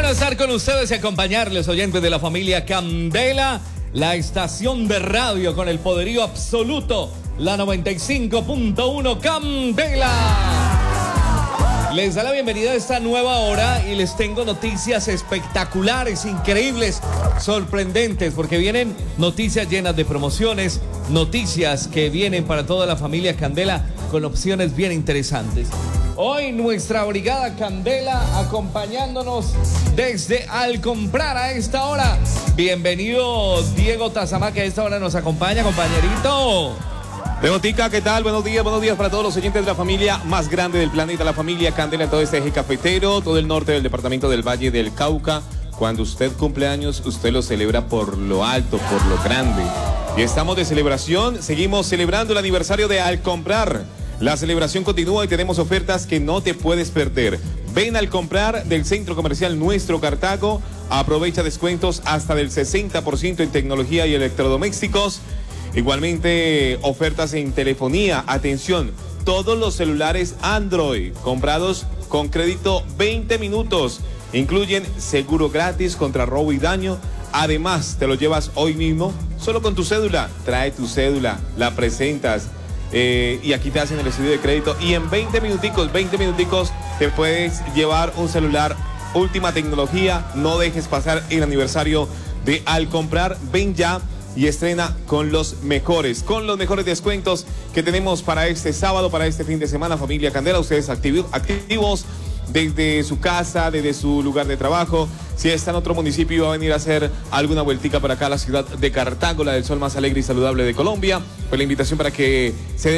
bueno estar con ustedes y acompañarles, oyentes de la familia Candela, la estación de radio con el poderío absoluto, la 95.1 Candela. Les da la bienvenida a esta nueva hora y les tengo noticias espectaculares, increíbles, sorprendentes, porque vienen noticias llenas de promociones, noticias que vienen para toda la familia Candela con opciones bien interesantes. Hoy nuestra brigada Candela acompañándonos desde Al Comprar a esta hora. Bienvenido Diego Tazama, que a esta hora nos acompaña, compañerito. Demotica, ¿qué tal? Buenos días para todos los oyentes de la familia más grande del planeta, la familia Candela, todo este eje cafetero, todo el norte del departamento del Valle del Cauca. Cuando usted cumple años, usted lo celebra por lo alto, por lo grande. Y estamos de celebración, seguimos celebrando el aniversario de Al Comprar. La celebración continúa y tenemos ofertas que no te puedes perder. Ven Al Comprar del Centro Comercial Nuestro Cartago, aprovecha descuentos hasta del 60% en tecnología y electrodomésticos. Igualmente ofertas en telefonía, atención, todos los celulares Android comprados con crédito 20 minutos, incluyen seguro gratis contra robo y daño, además te lo llevas hoy mismo, solo con tu cédula, trae tu cédula, la presentas y aquí te hacen el estudio de crédito y en 20 minuticos te puedes llevar un celular última tecnología. No dejes pasar el aniversario de Al Comprar, ven ya y estrena con los mejores descuentos que tenemos para este sábado, para este fin de semana, familia Candela. Ustedes activos desde su casa, desde su lugar de trabajo. Si está en otro municipio y va a venir a hacer alguna vueltica para acá a la ciudad de Cartago, la del sol más alegre y saludable de Colombia, pues la invitación para que se